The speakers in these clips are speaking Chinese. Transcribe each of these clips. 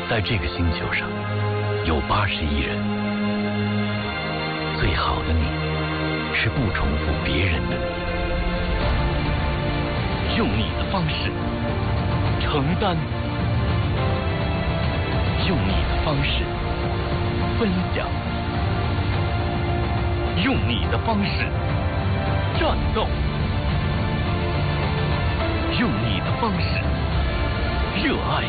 在这个星球上有80亿人，最好的你是不重复别人的你，用你的方式承担，用你的方式分享，用你的方式战斗，用你的方式热爱，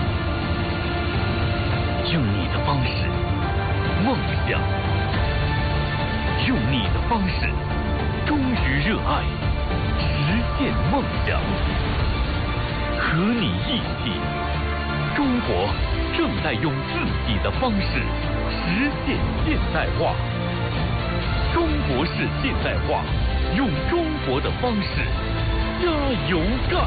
用你的方式梦想，用你的方式忠于热爱，实现梦想。和你一起，中国正在用自己的方式实现现代化。中国式现代化，用中国的方式加油干！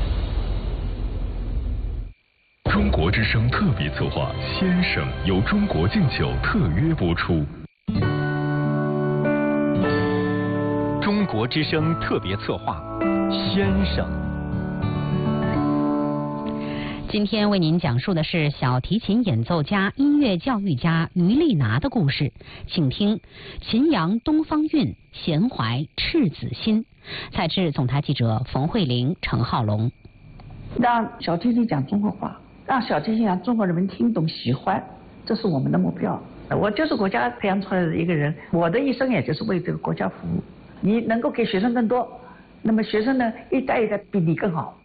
中国之声特别策划《先生》由中国敬酒特约播出。 中国之声特别策划《先生》。 今天为您讲述的是小提琴演奏家、音乐教育家于丽娜的故事，请听秦阳东方韵，弦怀赤子心。采自总台记者冯慧玲、程浩龙。 让小提琴讲中国话，让小提琴让中国人民听懂喜欢，这是我们的目标。我就是国家培养出来的一个人，我的一生也就是为这个国家服务。你能够给学生更多，那么学生呢一代一代比你更好。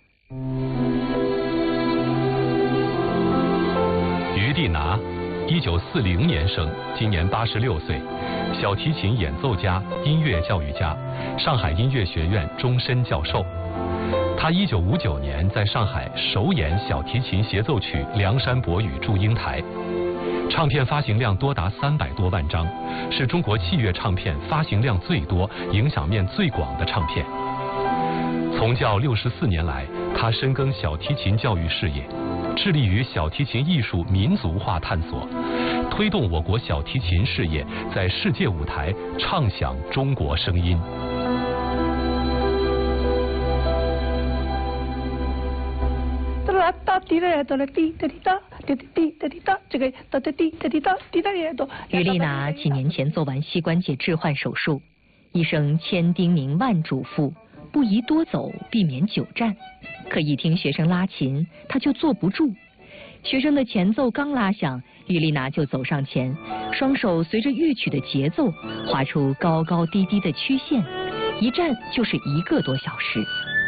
于丽娜，1940年生，今年86岁，小提琴演奏家、音乐教育家，上海音乐学院终身教授。他1959年在上海首演小提琴协奏曲《梁山伯与祝英台》，唱片发行量多达300多万张，是中国器乐唱片发行量最多、影响面最广的唱片。从教64年来，他深耕小提琴教育事业，致力于小提琴艺术民族化探索，推动我国小提琴事业在世界舞台唱响中国声音。 于丽娜几年前做完膝关节置换手术，医生千叮咛万嘱咐，不宜多走，避免久站。可一听学生拉琴，她就坐不住。学生的前奏刚拉响，于丽娜就走上前，双手随着乐曲的节奏画出高高低低的曲线，一站就是1个多小时。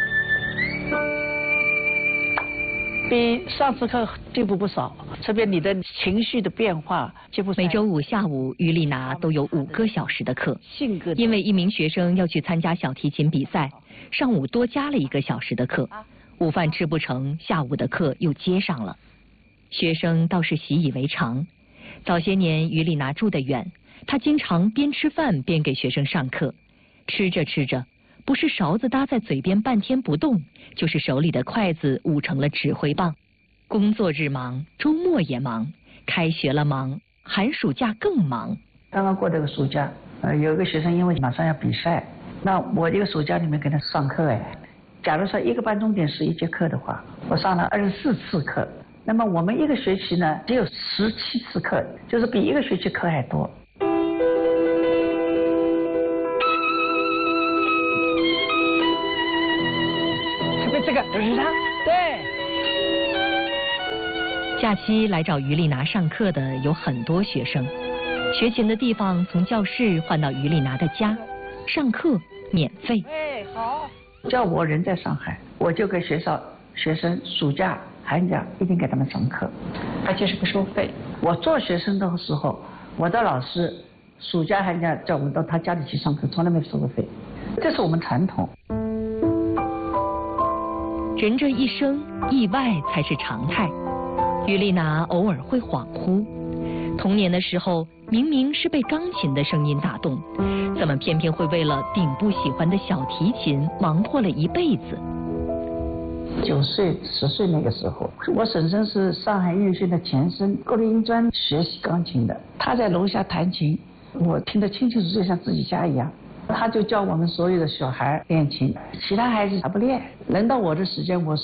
比上次课进步不少，特别你的情绪的变化进步。 每周5下午，于丽娜都有5个小时的课。因为一名学生要去参加小提琴比赛，上午多加了1个小时的课，午饭吃不成，下午的课又接上了。学生倒是习以为常。早些年，于丽娜住得远，她经常边吃饭边给学生上课。吃着吃着，不是勺子搭在嘴边半天不动，就是手里的筷子捂成了指挥棒。工作日忙，周末也忙，开学了忙，寒暑假更忙。 刚刚过这个暑假，有一个学生因为马上要比赛，那我这个暑假里面给他上课假如说1个半钟点是1节课的话，我上了24次课。那么我们1个学期呢，只有17次课，就是比1个学期课还多。这个就是他，对。 假期来找于丽娜上课的有很多学生，学琴的地方从教室换到于丽娜的家，上课免费。 好。叫我人在上海，我就给学生暑假、寒假一定给他们上课，而且是不收费。我做学生的时候，我的老师暑假、寒假叫我们到他家里去上课，从来没收过费，这是我们传统。 人这一生，意外才是常态。于丽娜偶尔会恍惚，童年的时候明明是被钢琴的声音打动，怎么偏偏会为了顶不喜欢的小提琴忙活了一辈子 ？9岁、10岁那个时候，我婶婶是上海音乐学院的前身，国立音专学习钢琴的，她在楼下弹琴，我听得清清楚楚，像自己家一样。他就教我们所有的小孩练琴，其他孩子他不练。轮到我的时间，我是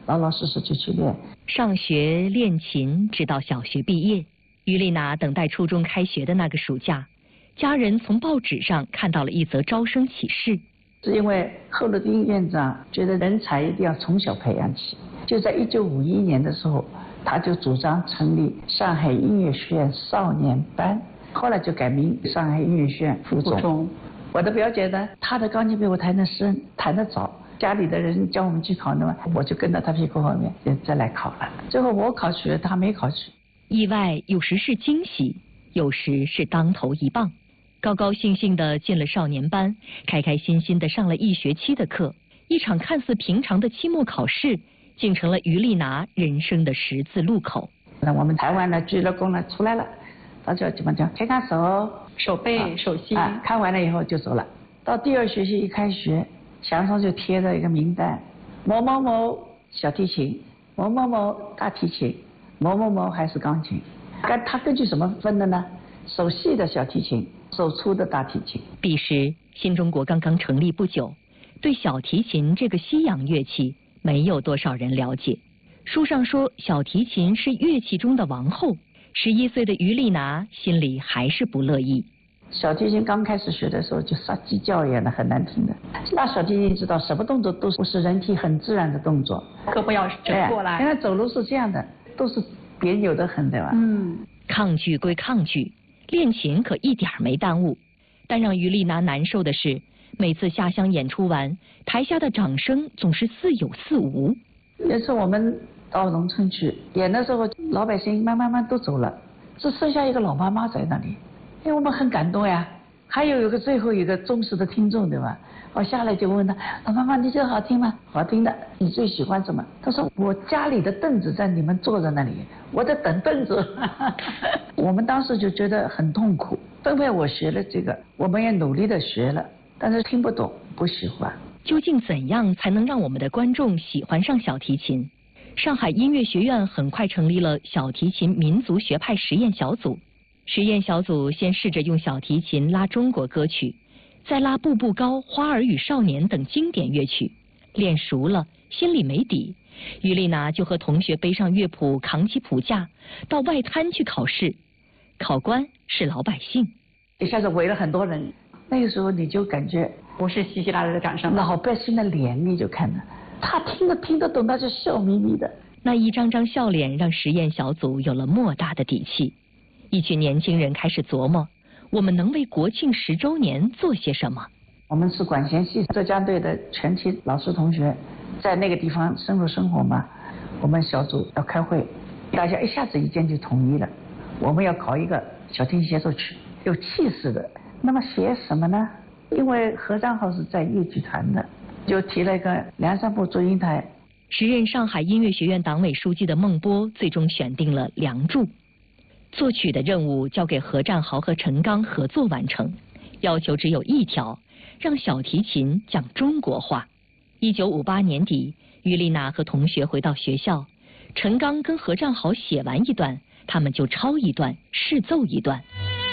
老老实实就去练。 上学练琴，直到小学毕业。于丽娜等待初中开学的那个暑假，家人从报纸上看到了一则招生启事。 是因为贺鲁丁院长觉得人才一定要从小培养起，就在1951年的时候，他就主张成立上海音乐学院少年班，后来就改名上海音乐学院附中。我的表姐呢，她的钢琴比我弹得深，弹得早，家里的人叫我们去考的嘛，我就跟到她屁股后面就再来考了。最后我考取了，她没考取。 意外有时是惊喜，有时是当头一棒。高高兴兴地进了少年班，开开心心地上了1学期的课，一场看似平常的期末考试，竟成了于丽娜人生的十字路口。 那我们台湾的鞠了躬了出来了，大家基本讲牵看手、 手背、手心， 看完了以后就走了。到第2学期一开学，墙上就贴着一个名单：某某某小提琴，某某某大提琴，某某某还是钢琴。他根据什么分的呢？手细的小提琴，手粗的大提琴。 彼时新中国刚刚成立不久，对小提琴这个西洋乐器没有多少人了解。书上说小提琴是乐器中的王后，11岁的于丽娜心里还是不乐意。 小提琴刚开始学的时候就杀鸡叫一样的，很难听的。那小提琴知道什么动作都是人体很自然的动作， 胳膊要折过来。 原来走路是这样的，都是别扭的很，对吧？ 抗拒归抗拒，练琴可一点没耽误。但让于丽娜难受的是，每次下乡演出完，台下的掌声总是似有似无。 有次我们到农村去演的时候，老百姓慢慢都走了，只剩下一个老妈妈在那里，因为我们很感动呀。还有最后一个忠实的听众，对吧？我下来就问他：老妈妈，你这好听吗？好听的。你最喜欢什么？他说：我家里的凳子在你们坐在那里，我在等凳子。我们当时就觉得很痛苦。分配我学了这个，我们也努力的学了，但是听不懂，不喜欢。 究竟怎样才能让我们的观众喜欢上小提琴？上海音乐学院很快成立了小提琴民族学派实验小组。实验小组先试着用小提琴拉中国歌曲，再拉《步步高》《花儿与少年》等经典乐曲。练熟了，心里没底，于丽娜就和同学背上乐谱，扛起谱架，到外滩去考试。考官是老百姓， 一下子围了很多人。那个时候你就感觉不是稀稀拉拉的掌声， 老百姓的脸你就看着，他听得懂，他就笑眯眯的。 那一张张笑脸让实验小组有了莫大的底气。一群年轻人开始琢磨，我们能为国庆10周年做些什么？ 我们是管弦系浙江队的全体老师同学，在那个地方深入生活嘛。我们小组要开会，大家一下子意见就统一了，我们要搞一个小提琴协奏曲，有气势的。那么写什么呢？因为何占豪是在乐剧团的，就提了一个梁山伯祝英台。 时任上海音乐学院党委书记的孟波最终选定了《梁祝》。作曲的任务交给何占豪和陈刚合作完成，要求只有一条，让小提琴讲中国话。1958年底，于丽娜和同学回到学校，陈刚跟何占豪写完一段，他们就抄一段，试奏一段。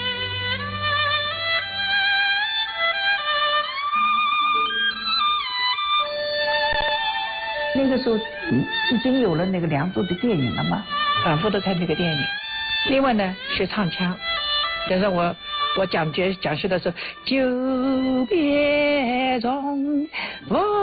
那个时候已经有了那个《梁祝》的电影了嘛，反复的看这个电影。另外呢是唱腔，比如说我讲叙的时候，久别重逢。